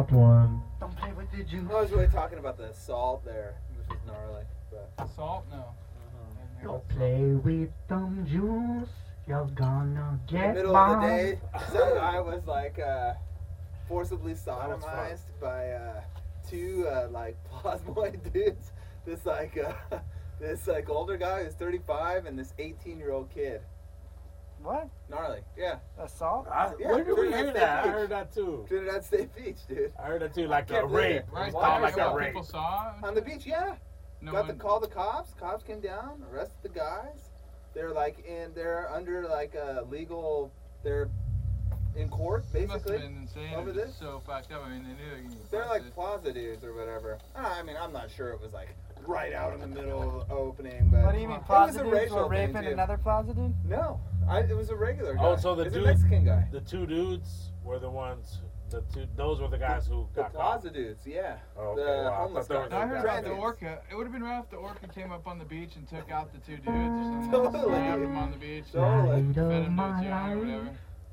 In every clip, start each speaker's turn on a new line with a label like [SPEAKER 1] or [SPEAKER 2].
[SPEAKER 1] Part 1.
[SPEAKER 2] Don't play with the juice.
[SPEAKER 3] I was really talking about the assault there, which was gnarly. But
[SPEAKER 4] Assault? No.
[SPEAKER 1] Don't play with them juice. You're gonna
[SPEAKER 3] in the
[SPEAKER 1] get
[SPEAKER 3] middle of the day, some guy was like forcibly sodomized by two like plasmoid dudes. This like older guy who's 35 and this 18-year-old kid.
[SPEAKER 5] What?
[SPEAKER 3] Gnarly, yeah.
[SPEAKER 5] Assault?
[SPEAKER 3] Yeah,
[SPEAKER 6] Where did we
[SPEAKER 3] Trinidad
[SPEAKER 6] hear
[SPEAKER 3] State
[SPEAKER 6] that? I
[SPEAKER 3] Beach.
[SPEAKER 6] heard that too.
[SPEAKER 3] Trinidad State Beach, dude.
[SPEAKER 6] I heard that too, like a
[SPEAKER 3] can't believe
[SPEAKER 6] rape.
[SPEAKER 3] it.
[SPEAKER 4] Right
[SPEAKER 6] It
[SPEAKER 4] there,
[SPEAKER 6] sounded like a
[SPEAKER 4] what
[SPEAKER 6] rape.
[SPEAKER 4] people saw.
[SPEAKER 3] On the beach, yeah.
[SPEAKER 4] No
[SPEAKER 3] Got
[SPEAKER 4] one.
[SPEAKER 3] to call the cops. Cops came down, arrested the guys. They're under like a legal. They're in court
[SPEAKER 4] It must have
[SPEAKER 3] basically.
[SPEAKER 4] been insane.
[SPEAKER 3] over
[SPEAKER 4] It was
[SPEAKER 3] this?
[SPEAKER 4] so fucked up. I mean, they knew they were gonna get
[SPEAKER 3] They're like
[SPEAKER 4] busted.
[SPEAKER 3] plaza dudes or whatever. I mean, I'm not sure it was like right out in the middle of the opening, but
[SPEAKER 5] What do you mean,
[SPEAKER 3] it was
[SPEAKER 5] plaza
[SPEAKER 3] a
[SPEAKER 5] dudes
[SPEAKER 3] racial
[SPEAKER 5] were
[SPEAKER 3] thing,
[SPEAKER 5] raping
[SPEAKER 3] too.
[SPEAKER 5] another plaza dude?
[SPEAKER 3] No, it was a regular guy.
[SPEAKER 6] Oh, so the
[SPEAKER 3] it's
[SPEAKER 6] dude-
[SPEAKER 3] a Mexican guy.
[SPEAKER 6] The two dudes were the ones. Those were the guys who
[SPEAKER 3] The
[SPEAKER 6] got caught.
[SPEAKER 3] plaza dudes, yeah.
[SPEAKER 6] Oh,
[SPEAKER 3] the
[SPEAKER 6] okay, wow. I
[SPEAKER 3] homeless
[SPEAKER 6] thought
[SPEAKER 3] guys.
[SPEAKER 4] I heard about the
[SPEAKER 3] Transits.
[SPEAKER 4] orca. It would have been rough if the orca came up on the beach and took out the two dudes or something.
[SPEAKER 3] Totally.
[SPEAKER 4] Slammed them on the beach.
[SPEAKER 3] Totally.
[SPEAKER 1] Light
[SPEAKER 4] Fed
[SPEAKER 1] of
[SPEAKER 4] them to
[SPEAKER 1] my
[SPEAKER 4] a tuna or whatever.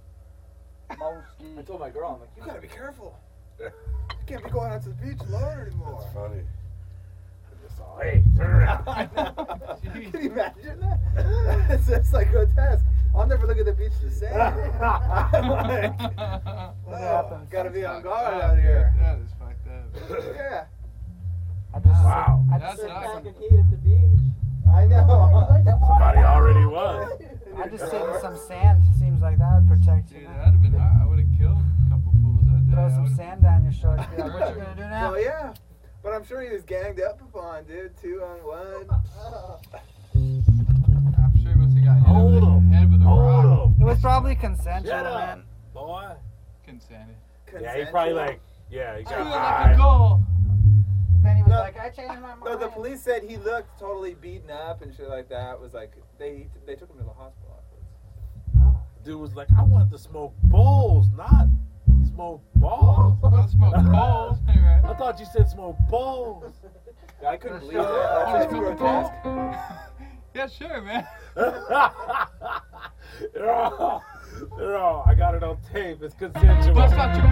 [SPEAKER 3] I told my girl, I'm like, you gotta be careful. You can't be going out to the beach alone anymore.
[SPEAKER 6] Funny. Hey, turn around.
[SPEAKER 3] Can you imagine that? It's just like grotesque. I'll never look at the beach the same. I'm like, oh, gotta be on guard out here.
[SPEAKER 4] That is fucked up.
[SPEAKER 3] Yeah,
[SPEAKER 5] I just
[SPEAKER 6] Wow.
[SPEAKER 5] I
[SPEAKER 4] That's
[SPEAKER 5] just,
[SPEAKER 4] awesome.
[SPEAKER 5] at the beach.
[SPEAKER 3] I know.
[SPEAKER 6] Somebody already was.
[SPEAKER 5] I just sit in some sand. Seems like that would protect you.
[SPEAKER 4] Dude, that'd have been hot. I would have killed a couple fools that day.
[SPEAKER 5] Throw
[SPEAKER 4] I
[SPEAKER 5] some
[SPEAKER 4] would've-
[SPEAKER 5] sand down your shoulder. Be like, what you gonna do now?
[SPEAKER 3] Well, yeah. But I'm sure he was ganged up upon, dude. 2 on 1.
[SPEAKER 4] I'm sure he must have got hit
[SPEAKER 6] Hold
[SPEAKER 4] over the
[SPEAKER 6] him.
[SPEAKER 4] head with a rock.
[SPEAKER 6] Hold
[SPEAKER 5] It
[SPEAKER 6] him.
[SPEAKER 5] was probably consensual,
[SPEAKER 6] Shut up,
[SPEAKER 5] man.
[SPEAKER 6] boy.
[SPEAKER 4] Consented.
[SPEAKER 6] Yeah, he probably like, yeah, he
[SPEAKER 4] I
[SPEAKER 6] got
[SPEAKER 4] feel like
[SPEAKER 6] high.
[SPEAKER 4] a goal.
[SPEAKER 5] Then he was
[SPEAKER 3] No.
[SPEAKER 5] like, I changed my mind.
[SPEAKER 3] No, the police said he looked totally beaten up and shit like that. It was like they took him to the hospital afterwards.
[SPEAKER 6] Dude was like, I want to smoke bowls, not smoke balls.
[SPEAKER 4] Let's smoke balls. Right.
[SPEAKER 6] I thought you said smoke bowls.
[SPEAKER 3] I couldn't believe that.
[SPEAKER 4] Oh,
[SPEAKER 3] That's
[SPEAKER 4] smoke
[SPEAKER 3] grotesque.
[SPEAKER 4] Yeah, sure, man.
[SPEAKER 6] They're all, I got it on tape. It's consensual.
[SPEAKER 4] Bust out your